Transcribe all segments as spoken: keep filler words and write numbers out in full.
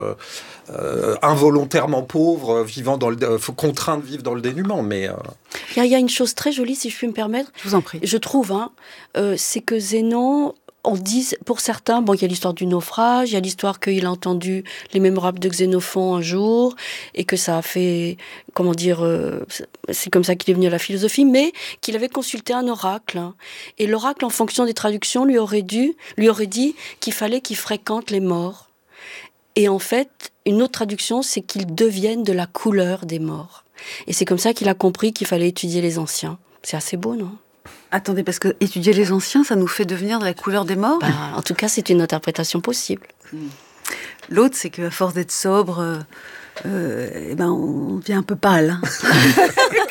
euh, euh, involontairement pauvre, vivant dans le, euh, contraint de vivre dans le dénuement. Mais euh... il, y a, il y a une chose très jolie, si je puis me permettre. Je vous en prie. Je trouve, hein, euh, c'est que Zénon, on dit, pour certains, bon, il y a l'histoire du naufrage, il y a l'histoire qu'il a entendu les mémorables de Xénophon un jour, et que ça a fait, comment dire, euh, c'est comme ça qu'il est venu à la philosophie, mais qu'il avait consulté un oracle. Hein, et l'oracle, en fonction des traductions, lui aurait dû, lui aurait dit qu'il fallait qu'il fréquente les morts. Et en fait, une autre traduction, c'est qu'ils deviennent de la couleur des morts. Et c'est comme ça qu'il a compris qu'il fallait étudier les anciens. C'est assez beau, non ? Attendez, parce que étudier les anciens, ça nous fait devenir de la couleur des morts ? Bah, en tout cas, c'est une interprétation possible. L'autre, c'est qu'à force d'être sobre, euh, euh, eh ben, on devient un peu pâle. Hein.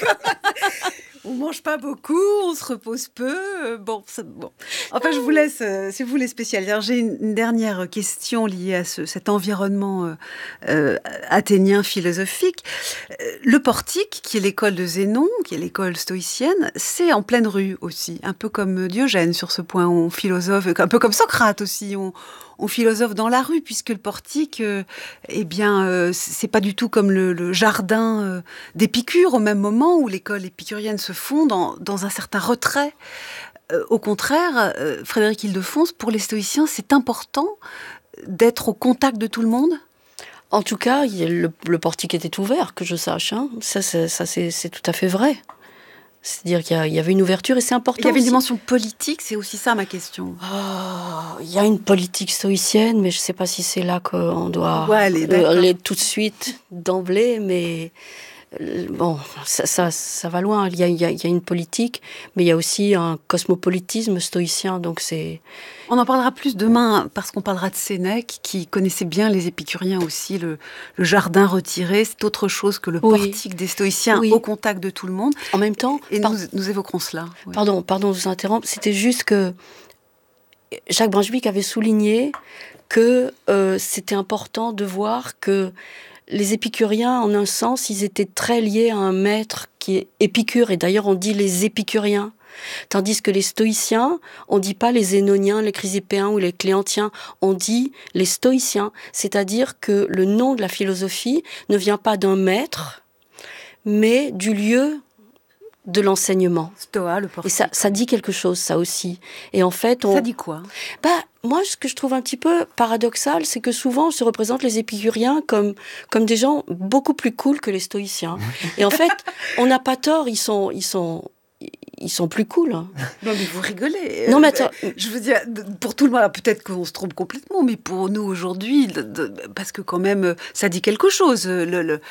On mange pas beaucoup, on se repose peu. Euh, bon, c'est, bon. Enfin, je vous laisse, euh, si vous voulez, spécialiser. J'ai une, une dernière question liée à ce, cet environnement euh, euh, athénien philosophique. Euh, le portique, qui est l'école de Zénon, qui est l'école stoïcienne, c'est en pleine rue aussi, un peu comme Diogène sur ce point. On philosophe, un peu comme Socrate aussi. On, on philosophe dans la rue, puisque le portique, euh, eh bien, euh, c'est pas du tout comme le, le jardin euh, d'Épicure, au même moment où l'école épicurienne se fond dans, dans un certain retrait. Euh, au contraire, euh, Frédéric Ildefonse, pour les stoïciens, c'est important d'être au contact de tout le monde ? En tout cas, il y a le, le portique était ouvert, que je sache. Hein. Ça, ça, ça c'est, c'est tout à fait vrai. C'est-à-dire qu'il y, a, il y avait une ouverture et c'est important. Il y avait une aussi. dimension politique, c'est aussi ça ma question. Oh, il y a une politique stoïcienne, mais je ne sais pas si c'est là qu'on doit ouais, allez, euh, aller tout de suite, d'emblée, mais euh, bon, ça, ça, ça va loin. Il y, a, il, y a, il y a une politique, mais il y a aussi un cosmopolitisme stoïcien, donc c'est... On en parlera plus demain, parce qu'on parlera de Sénèque, qui connaissait bien les épicuriens aussi, le, le jardin retiré, c'est autre chose que le oui. portique des stoïciens, oui. Au contact de tout le monde. En même temps... Et par... nous, nous évoquerons cela. Oui. Pardon, pardon de vous interrompre, c'était juste que Jacques Brunswick avait souligné que euh, c'était important de voir que les épicuriens, en un sens, ils étaient très liés à un maître qui est Épicure, et d'ailleurs on dit les épicuriens. Tandis que les stoïciens, on ne dit pas les zénoniens, les chrysipéens ou les cléantiens, on dit les stoïciens. C'est-à-dire que le nom de la philosophie ne vient pas d'un maître, mais du lieu de l'enseignement. Stoa, le portique. Et ça, ça dit quelque chose, ça aussi. Et en fait, on... Ça dit quoi ? Bah, moi, ce que je trouve un petit peu paradoxal, c'est que souvent, on se représente les épicuriens comme, comme des gens beaucoup plus cool que les stoïciens. Et en fait, on n'a pas tort, ils sont... Ils sont Ils sont plus cool. Hein. Non, mais vous rigolez. Non, mais attends. Je veux dire, pour tout le monde, peut-être qu'on se trompe complètement, mais pour nous aujourd'hui, de, de, parce que quand même, ça dit quelque chose. Le, le,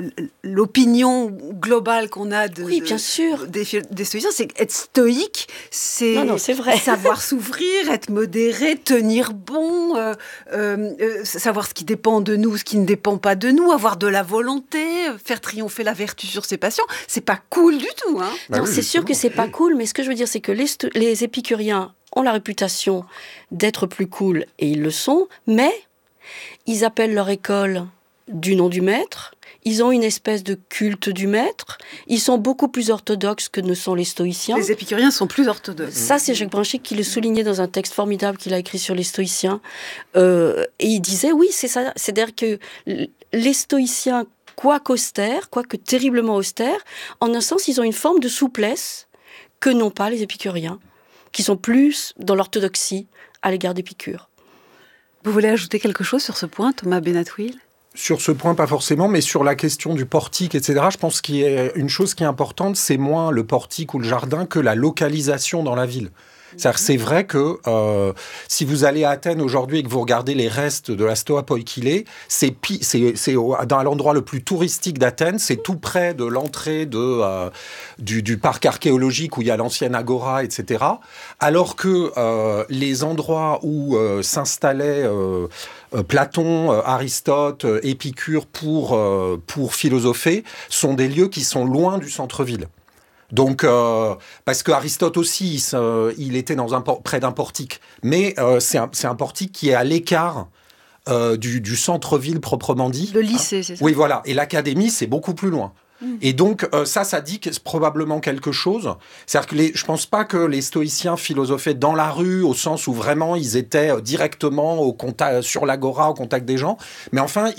l'opinion globale qu'on a de, oui, bien de, sûr. des, des stoïciens, c'est qu'être stoïque, c'est, non, non, c'est vrai. savoir s'ouvrir, être modéré, tenir bon, euh, euh, savoir ce qui dépend de nous, ce qui ne dépend pas de nous, avoir de la volonté, faire triompher la vertu sur ses passions. C'est pas cool du tout. Hein. Non, oui, c'est sûr que c'est pas cool, mais ce que je veux dire, c'est que les, st- les épicuriens ont la réputation d'être plus cool, et ils le sont, mais ils appellent leur école du nom du maître, ils ont une espèce de culte du maître, ils sont beaucoup plus orthodoxes que ne sont les stoïciens. Les épicuriens sont plus orthodoxes. Ça, c'est Jacques Brunswick qui le soulignait dans un texte formidable qu'il a écrit sur les stoïciens, euh, et il disait, oui, c'est ça, c'est-à-dire que les stoïciens, quoique austères, quoique terriblement austères, en un sens, ils ont une forme de souplesse que n'ont pas les épicuriens, qui sont plus dans l'orthodoxie à l'égard d'Épicure. Vous voulez ajouter quelque chose sur ce point, Thomas Benatouil ? Sur ce point, pas forcément, mais sur la question du portique, et cetera, je pense qu'il y a une chose qui est importante, c'est moins le portique ou le jardin que la localisation dans la ville. C'est-à-dire, c'est vrai que euh, si vous allez à Athènes aujourd'hui et que vous regardez les restes de la Stoa Poikile, c'est, pi- c'est, c'est dans l'endroit le plus touristique d'Athènes, c'est tout près de l'entrée de, euh, du, du parc archéologique où il y a l'ancienne agora, et cetera. Alors que euh, les endroits où euh, s'installaient euh, euh, Platon, euh, Aristote, euh, Épicure pour, euh, pour philosopher sont des lieux qui sont loin du centre-ville. Donc, euh, parce que Aristote aussi, il, euh, il était dans un, près d'un portique, mais euh, c'est, un, c'est un portique qui est à l'écart euh, du, du centre-ville proprement dit. Le lycée, c'est ça ? Oui, voilà. Et l'académie, c'est beaucoup plus loin. Mmh. Et donc, euh, ça, ça dit que c'est probablement quelque chose. C'est-à-dire que les, je pense pas que les stoïciens philosophaient dans la rue, au sens où vraiment ils étaient directement au contact, sur l'agora, au contact des gens. Mais enfin,